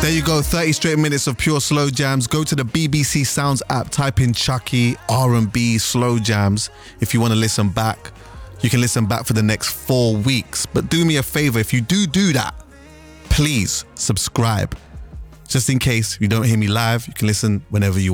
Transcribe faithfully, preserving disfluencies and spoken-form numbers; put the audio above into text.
There you go, thirty straight minutes of pure slow jams. Go to the B B C Sounds app, type in Chuckie, R and B, slow jams. If you want to listen back, you can listen back for the next four weeks. But do me a favor, if you do do that, please subscribe. Just in case you don't hear me live, you can listen whenever you want.